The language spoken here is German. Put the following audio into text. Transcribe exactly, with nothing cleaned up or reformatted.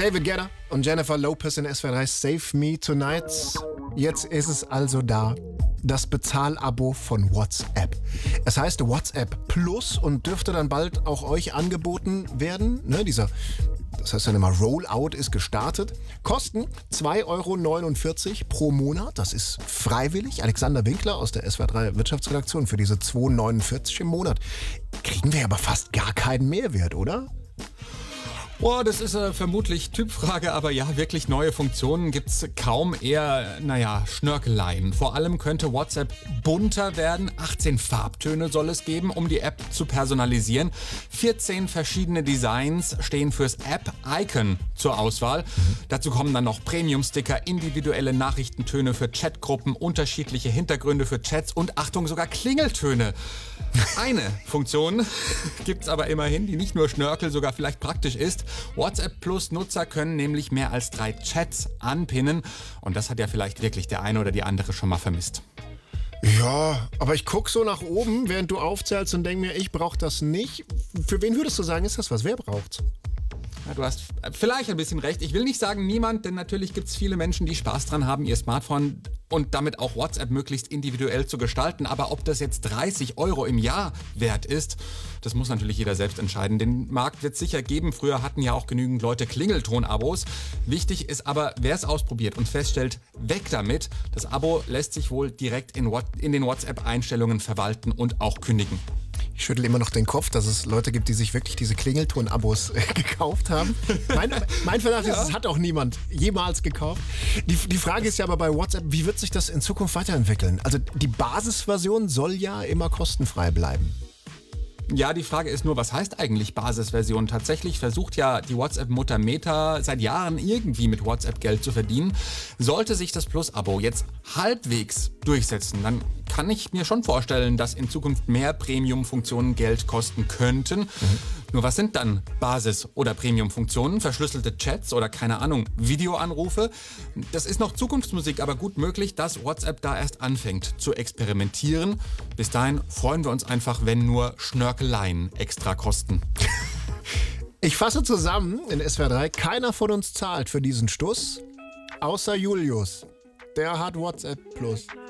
David Guetta und Jennifer Lopez in S W R drei Save Me Tonight. Jetzt ist es also da. Das Bezahlabo von WhatsApp. Es heißt WhatsApp Plus und dürfte dann bald auch euch angeboten werden. Ne, dieser, das heißt dann immer Rollout ist gestartet. Kosten zwei Euro neunundvierzig pro Monat. Das ist freiwillig. Alexander Winkler aus der S W R drei Wirtschaftsredaktion für diese zwei Euro neunundvierzig im Monat. Kriegen wir aber fast gar keinen Mehrwert, oder? Boah, das ist äh, vermutlich Typfrage, aber ja, wirklich neue Funktionen gibt's kaum, eher, naja, Schnörkeleien. Vor allem könnte WhatsApp bunter werden, achtzehn Farbtöne soll es geben, um die App zu personalisieren. vierzehn verschiedene Designs stehen fürs App-Icon zur Auswahl. Mhm. Dazu kommen dann noch Premium-Sticker, individuelle Nachrichtentöne für Chatgruppen, unterschiedliche Hintergründe für Chats und, Achtung, sogar Klingeltöne. Eine Funktion gibt's aber immerhin, die nicht nur Schnörkel, sogar vielleicht praktisch ist. WhatsApp Plus Nutzer können nämlich mehr als drei Chats anpinnen. Und das hat ja vielleicht wirklich der eine oder die andere schon mal vermisst. Ja, aber ich gucke so nach oben, während du aufzählst und denke mir, ich brauche das nicht. Für wen würdest du sagen, ist das was? Wer braucht's? Ja, du hast vielleicht ein bisschen recht. Ich will nicht sagen niemand, denn natürlich gibt es viele Menschen, die Spaß dran haben, ihr Smartphone und damit auch WhatsApp möglichst individuell zu gestalten. Aber ob das jetzt dreißig Euro im Jahr wert ist, das muss natürlich jeder selbst entscheiden. Den Markt wird es sicher geben. Früher hatten ja auch genügend Leute Klingelton-Abos. Wichtig ist aber, wer es ausprobiert und feststellt, weg damit. Das Abo lässt sich wohl direkt in, in den WhatsApp-Einstellungen verwalten und auch kündigen. Ich schüttel immer noch den Kopf, dass es Leute gibt, die sich wirklich diese Klingelton-Abos äh, gekauft haben. Mein, mein Verdacht ist, es hat auch niemand jemals gekauft. Die, die Frage ist ja aber bei WhatsApp, wie wird sich das in Zukunft weiterentwickeln? Also die Basisversion soll ja immer kostenfrei bleiben. Ja, die Frage ist nur, was heißt eigentlich Basisversion? Tatsächlich versucht ja die WhatsApp-Mutter Meta seit Jahren irgendwie mit WhatsApp Geld zu verdienen. Sollte sich das Plus-Abo jetzt halbwegs durchsetzen, dann kann ich mir schon vorstellen, dass in Zukunft mehr Premium-Funktionen Geld kosten könnten. Mhm. Nur was sind dann Basis- oder Premium-Funktionen? Verschlüsselte Chats oder, keine Ahnung, Videoanrufe? Das ist noch Zukunftsmusik, aber gut möglich, dass WhatsApp da erst anfängt zu experimentieren. Bis dahin freuen wir uns einfach, wenn nur Schnörkeleien extra kosten. Ich fasse zusammen in S W R drei, keiner von uns zahlt für diesen Stuss, außer Julius. Der hat WhatsApp Plus.